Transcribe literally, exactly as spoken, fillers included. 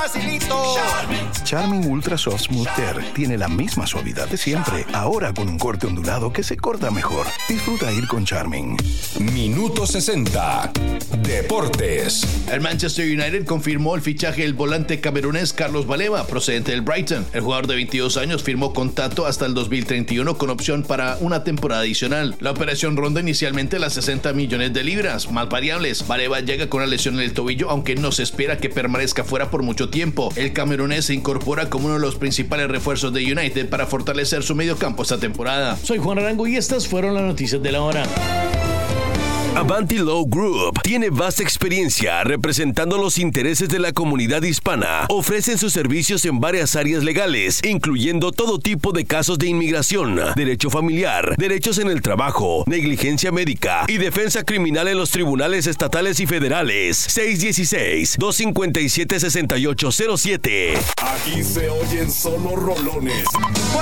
facilito. Charmin. Charmin Ultra Soft Smooth Tear tiene la misma suavidad de siempre, ahora con un corte ondulado que se corta mejor. Disfruta ir con Charmin. Minuto sesenta. Deportes. El Manchester United confirmó el fichaje del volante camerunés Carlos Baleba, procedente del Brighton. El jugador de veintidós años firmó contrato hasta el dos mil treinta y uno con opción para una temporada adicional. La operación ronda inicialmente las sesenta millones de libras, más variables. Baleba llega con una lesión en el tobillo, aunque no se espera que permanezca fuera por mucho tiempo. El camerunés se incorpora como uno de los principales refuerzos de United para fortalecer su mediocampo esta temporada. Soy Juan Arango y estas fueron las noticias de la hora. Avanti Law Group tiene vasta experiencia representando los intereses de la comunidad hispana. Ofrecen sus servicios en varias áreas legales, incluyendo todo tipo de casos de inmigración, derecho familiar, derechos en el trabajo, negligencia médica y defensa criminal en los tribunales estatales y federales. seis uno seis, dos cinco siete, seis ocho cero siete. Aquí se oyen solo rolones.